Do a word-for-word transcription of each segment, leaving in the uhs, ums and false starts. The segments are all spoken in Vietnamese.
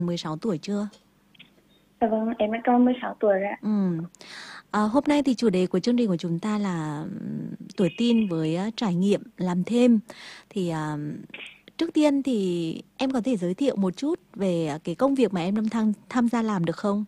mười sáu tuổi chưa? Dạ vâng, em đã tròn mười sáu tuổi rồi ạ. Ừ. À, hôm nay thì chủ đề của chương trình của chúng ta là ừm, tuổi teen với à, trải nghiệm làm thêm. Thì à, trước tiên thì em có thể giới thiệu một chút về à, cái công việc mà em đang tham, tham gia làm được không?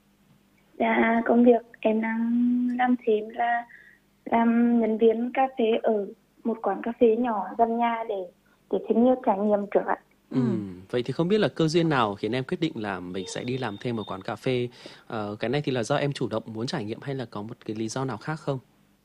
Dạ, công việc em đang làm thêm là làm nhân viên cà phê ở một quán cà phê nhỏ gần nhà để để thêm nhiều trải nghiệm trước ạ. Ừ. Ừm, vậy thì không biết là cơ duyên nào khiến em quyết định là mình sẽ đi làm thêm ở quán cà phê? Ờ, cái này thì là do em chủ động muốn trải nghiệm hay là có một cái lý do nào khác không?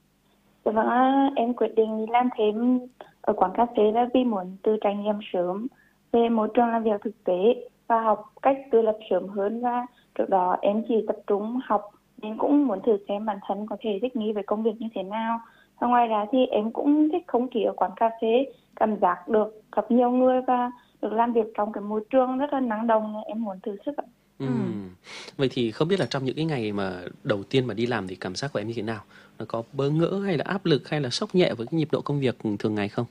Dạ vâng, ạ, em quyết định đi làm thêm ở quán cà phê là vì muốn tự trải nghiệm sớm về môi trường làm việc thực tế và học cách tự lập sớm hơn, và trước đó em chỉ tập trung học nên cũng muốn thử xem bản thân có thể thích nghi với công việc như thế nào. Và ngoài ra thì em cũng thích không khí ở quán cà phê, cảm giác được gặp nhiều người và được làm việc trong cái môi trường rất là năng động nên em muốn thử sức ạ. Ừ. Ừm, Vậy thì không biết là trong những cái ngày mà đầu tiên mà đi làm thì cảm giác của em như thế nào? Nó có bỡ ngỡ hay là áp lực hay là sốc nhẹ với cái nhịp độ công việc thường ngày không?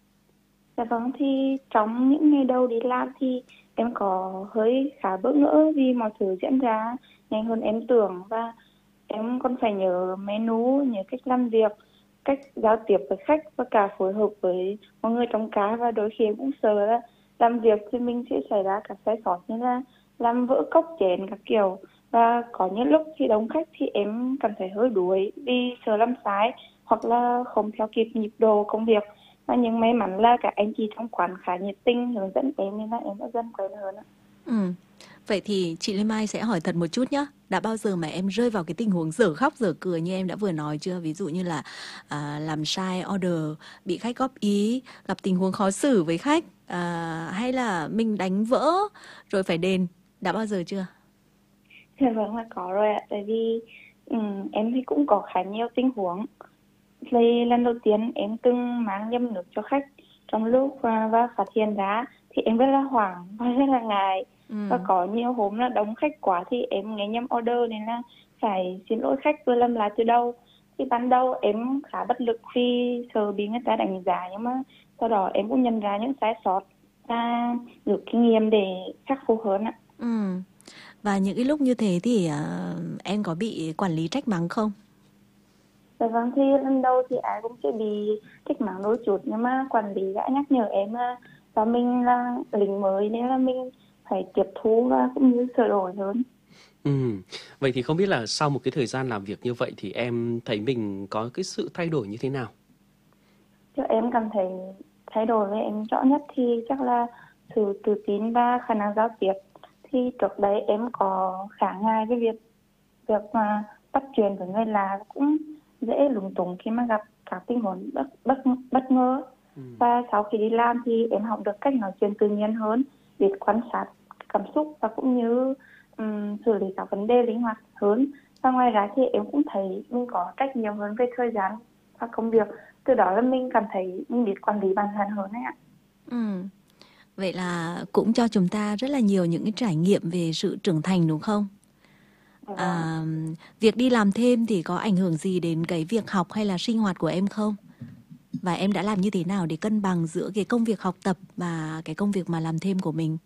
Dạ vâng, thì trong những ngày đầu đi làm thì em có hơi khá bỡ ngỡ vì mọi thứ diễn ra nhanh hơn em tưởng, và em còn phải nhớ menu, nhớ cách làm việc, cách giao tiếp với khách và cả phối hợp với mọi người trong cá, và đôi khi em cũng sợ là làm việc thì mình sẽ xảy ra các sai sót như là làm vỡ cốc chén các kiểu, và có những lúc thì đông khách thì em cảm thấy hơi đuối vì sợ làm sai hoặc là không theo kịp nhịp độ công việc. Và nhưng may mắn là các anh chị trong quán khá nhiệt tình hướng dẫn em nên là em đã dần quen hơn ạ. Ừ. Vậy thì chị Lê Mai sẽ hỏi thật một chút nhé. Đã bao giờ mà em rơi vào cái tình huống dở khóc dở cười như em đã vừa nói chưa? Ví dụ như là à, làm sai order, bị khách góp ý, gặp tình huống khó xử với khách, à, hay là mình đánh vỡ rồi phải đền. Đã bao giờ chưa? Dạ vâng, là có rồi ạ. Tại vì ừm, em thì cũng có khá nhiều tình huống. Thì lần đầu tiên em từng mang nhầm nước cho khách trong lúc và, và phát hiện ra thì em rất là hoảng và rất là ngại. Và Ừ. có nhiều hôm là đông khách quá thì em nghe nhầm order nên là phải xin lỗi khách rồi làm lại từ đầu. Thì ban đầu em khá bất lực vì sợ bị người ta đánh giá, nhưng mà sau đó em cũng nhận ra những sai sót và rút kinh nghiệm để khắc phục hơn ạ. Ừ. Và những cái lúc như thế thì à, em có bị quản lý trách mắng không? Dạ vâng, thì lần đầu thì ai cũng sẽ bị trách mắng đôi chút, nhưng mà quản lý đã nhắc nhở em là và mình là lính mới nên là mình phải tiếp thu và cũng như sửa đổi hơn. Ừm, Vậy thì không biết là sau một cái thời gian làm việc như vậy thì em thấy mình có cái sự thay đổi như thế nào? Chứ em cảm thấy thay đổi với em rõ nhất thì chắc là sự tự tin và khả năng giao tiếp. Thì trước đấy em có khá ngại với việc việc mà bắt chuyện với người lạ, cũng dễ lúng túng khi mà gặp các tình huống bất bất bất ngờ. Ừm. Và sau khi đi làm thì em học được cách nói chuyện tự nhiên hơn, biết quan sát cảm xúc và cũng như um, xử lý các vấn đề linh hoạt hơn. Và ngoài ra thì em cũng thấy mình có trách nhiệm hơn về thời gian và công việc. Từ đó là mình cảm thấy mình biết quản lý bản thân hơn đấy ạ. Ừ. Vậy là cũng cho chúng ta rất là nhiều những cái trải nghiệm về sự trưởng thành đúng không? Vâng. À, việc đi làm thêm thì có ảnh hưởng gì đến cái việc học hay là sinh hoạt của em không? Và em đã làm như thế nào để cân bằng giữa cái công việc học tập và cái công việc mà làm thêm của mình?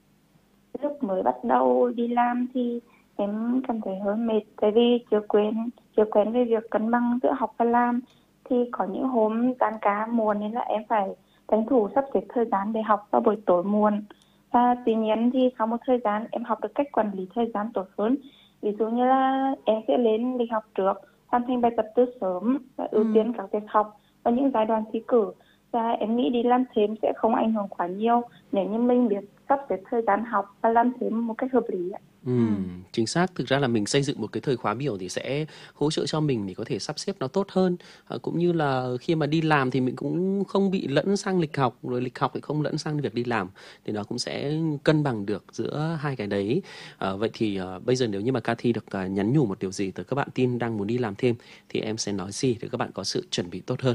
Lúc mới bắt đầu đi làm thì em cảm thấy hơi mệt, tại vì chưa quen chưa quen với việc cân bằng giữa học và làm. Thì có những hôm tan ca muộn nên là em phải tranh thủ sắp xếp thời gian để học vào buổi tối muộn. Và tuy nhiên thì sau một thời gian em học được cách quản lý thời gian tốt hơn. Ví dụ như là em sẽ lên lịch học trước, hoàn thành bài tập từ sớm và ưu Ừ. tiên các việc học và những giai đoạn thi cử. Và em nghĩ đi làm thêm sẽ không ảnh hưởng quá nhiều nếu như mình biết sắp xếp thời gian học và làm thêm một cách hợp lý ạ. Ừ. Ừm, chính xác. Thực ra là mình xây dựng một cái thời khóa biểu thì sẽ hỗ trợ cho mình để có thể sắp xếp nó tốt hơn. Ờ, cũng như là khi mà đi làm thì mình cũng không bị lẫn sang lịch học, rồi lịch học thì không lẫn sang việc đi làm. Thì nó cũng sẽ cân bằng được giữa hai cái đấy. Ờ, vậy thì ờ, bây giờ nếu như mà Cathy được ờ, nhắn nhủ một điều gì tới các bạn teen đang muốn đi làm thêm thì em sẽ nói gì để các bạn có sự chuẩn bị tốt hơn?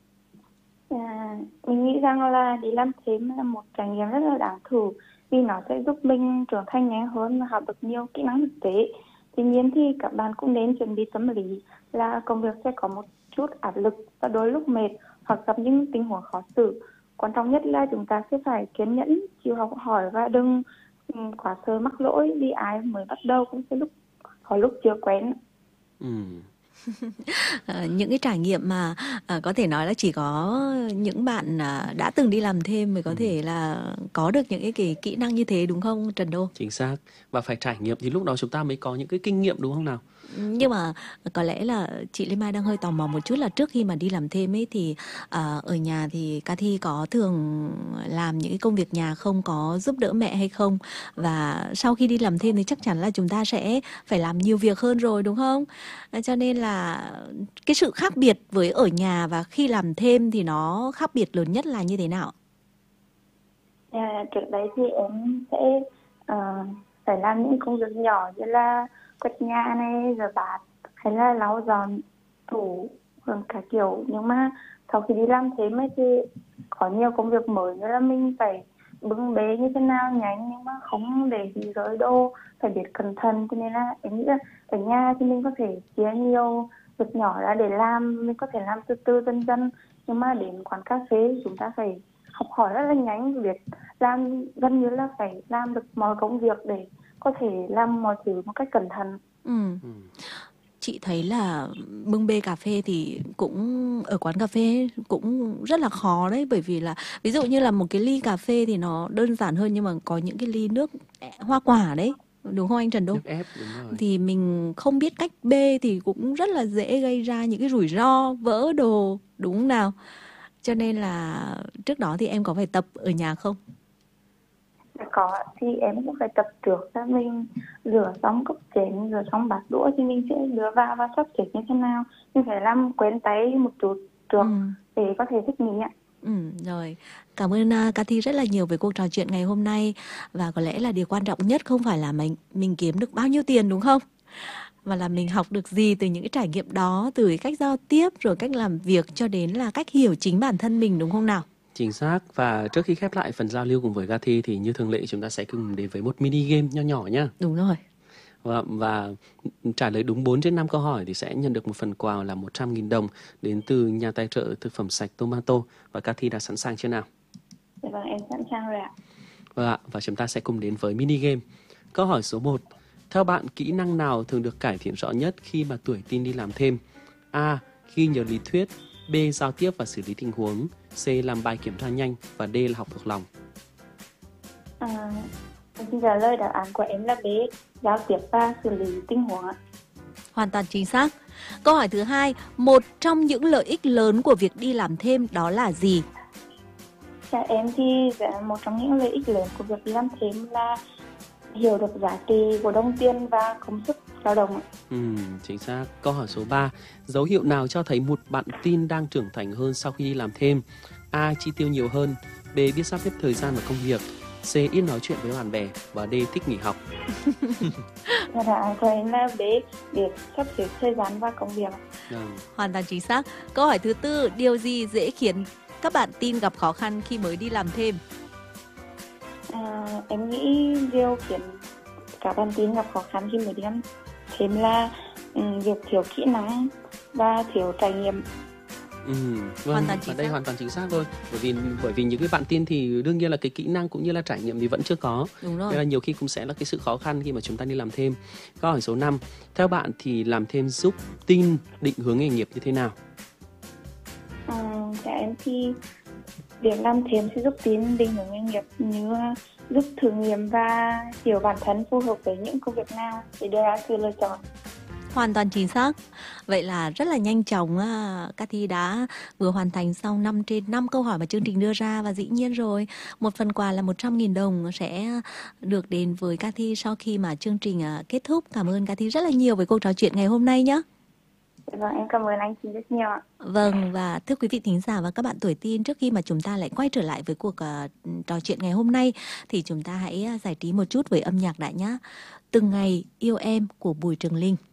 À, mình nghĩ rằng là đi làm thêm là một trải nghiệm rất là đáng thử, vì nó sẽ giúp mình trưởng thành nhanh hơn và học được nhiều kỹ năng thực tế. Tuy nhiên thì các bạn cũng nên chuẩn bị tâm lý là công việc sẽ có một chút áp lực và đôi lúc mệt hoặc gặp những tình huống khó xử. Quan trọng nhất là chúng ta sẽ phải kiên nhẫn, chịu học hỏi và đừng ừ, quá sợ mắc lỗi vì ai mới bắt đầu cũng sẽ lúc có lúc chưa quen. Ừ. Ờ, những cái trải nghiệm mà à, có thể nói là chỉ có những bạn à, đã từng đi làm thêm mới có Ừ. thể là có được những cái, cái kỹ năng như thế đúng không Trần Đô? Chính xác. Và phải trải nghiệm thì lúc đó chúng ta mới có những cái kinh nghiệm đúng không nào? Nhưng mà có lẽ là chị Lê Mai đang hơi tò mò một chút là trước khi mà đi làm thêm ấy thì à, ở nhà thì Cathy có thường làm những cái công việc nhà không, có giúp đỡ mẹ hay không? Và sau khi đi làm thêm thì chắc chắn là chúng ta sẽ phải làm nhiều việc hơn rồi đúng không? À, cho nên là cái sự khác biệt với ở nhà và khi làm thêm thì nó khác biệt lớn nhất là như thế nào? À, trước đấy thì em sẽ ờ, phải làm những công việc nhỏ như là quét nhà này, rửa bát hay là lau dọn tủ hoặc cả kiểu. Nhưng mà sau khi đi làm thêm ấy thì có nhiều công việc mới, như là mình phải bưng bê như thế nào nhanh nhưng mà không để bị rơi đồ, phải biết cẩn thận. Cho nên là em nghĩ là ở nhà thì mình có thể chia nhiều việc nhỏ ra để làm, mình có thể làm từ từ dần dần. Nhưng mà đến quán cà phê chúng ta phải học hỏi rất là nhanh, việc làm gần như là phải làm được mọi công việc để có thể làm mọi thứ một cách cẩn thận. Ừ. Ừ. Chị thấy là bưng bê cà phê thì cũng ở quán cà phê cũng rất là khó đấy, bởi vì là ví dụ như là một cái ly cà phê thì nó đơn giản hơn, nhưng mà có những cái ly nước hoa quả đấy, đúng không anh Trần Đô? Nước ép đúng rồi. Thì mình không biết cách bê thì cũng rất là dễ gây ra những cái rủi ro vỡ đồ, đúng không nào? Cho nên là trước đó thì em có phải tập ở nhà không? Có, thì em cũng phải tập trước là mình rửa xong cốc chén, rửa xong bát đũa thì mình sẽ đưa vào và sắp xếp như thế nào. Mình phải làm quen tay một chút trước Ừ. để có thể thích nghi ạ. Ừ, rồi. Cảm ơn uh, Cathy rất là nhiều về cuộc trò chuyện ngày hôm nay. Và có lẽ là điều quan trọng nhất không phải là mình mình kiếm được bao nhiêu tiền đúng không? Mà là mình học được gì từ những cái trải nghiệm đó, từ cái cách giao tiếp rồi cách làm việc cho đến là cách hiểu chính bản thân mình, đúng không nào? Chính xác. Và trước khi khép lại phần giao lưu cùng với Cathy thì như thường lệ chúng ta sẽ cùng đến với một mini game nho nhỏ nhá. Đúng rồi. Và, và trả lời đúng bốn trên năm câu hỏi thì sẽ nhận được một phần quà là một trăm nghìn đồng đến từ nhà tài trợ thực phẩm sạch Tomato. Và Cathy đã sẵn sàng chưa nào? Dạ vâng, em sẵn sàng rồi ạ. Vâng ạ, và chúng ta sẽ cùng đến với mini game. Câu hỏi số một. Theo bạn, kỹ năng nào thường được cải thiện rõ nhất khi mà tuổi teen đi làm thêm? A. Ghi nhớ lý thuyết. B. Giao tiếp và xử lý tình huống. C. Làm bài kiểm tra nhanh. Và D. Là học thuộc lòng. À, em xin trả lời đáp án của em là B, giao tiếp và xử lý tình huống ạ. Hoàn toàn chính xác. Câu hỏi thứ hai, một trong những lợi ích lớn của việc đi làm thêm đó là gì? Dạ, em thì một trong những lợi ích lớn của việc đi làm thêm là hiểu được giá trị của đồng tiền và công sức lao động. Ừ, chính xác. Câu hỏi số ba. Dấu hiệu nào cho thấy một bạn teen đang trưởng thành hơn sau khi đi làm thêm? A. Chi tiêu nhiều hơn. B. Biết sắp xếp thời gian và công việc. C. Ít nói chuyện với bạn bè. Và D. Thích nghỉ học. Đáp án của em là B, biết sắp xếp thời gian và công việc. Ừ. Hoàn toàn chính xác. Câu hỏi thứ tư, điều gì dễ khiến các bạn teen gặp khó khăn khi mới đi làm thêm? À, em nghĩ điều khiến các bạn teen gặp khó khăn khi mới đi làm thêm là um, việc thiếu kỹ năng và thiếu trải nghiệm. Ừ, vâng, Hoàn toàn ở chính đây xác. hoàn toàn chính xác thôi. Bởi vì bởi vì những cái bạn teen thì đương nhiên là cái kỹ năng cũng như là trải nghiệm thì vẫn chưa có. Đúng Nên rồi. là nhiều khi cũng sẽ là cái sự khó khăn khi mà chúng ta đi làm thêm. Câu hỏi số năm. Theo bạn thì làm thêm giúp teen định hướng nghề nghiệp như thế nào? À, dạ em thì việc làm thêm sẽ giúp teen định hướng nghề nghiệp như giúp thử nghiệm và hiểu bản thân phù hợp với những công việc nào để đưa ra sự lựa chọn. Hoàn toàn chính xác. Vậy là rất là nhanh chóng à, Cathy đã vừa hoàn thành xong năm trên năm câu hỏi mà chương trình đưa ra. Và dĩ nhiên rồi, một phần quà là một trăm nghìn đồng sẽ được đến với Cathy sau khi mà chương trình à, kết thúc. Cảm ơn Cathy rất là nhiều với cuộc trò chuyện ngày hôm nay nhé. Vâng, em cảm ơn anh chị rất nhiều ạ. Vâng, và thưa quý vị thính giả và các bạn tuổi teen, trước khi mà chúng ta lại quay trở lại với cuộc uh, trò chuyện ngày hôm nay thì chúng ta hãy uh, giải trí một chút với âm nhạc đã nhé. Từng ngày yêu em của Bùi Trường Linh.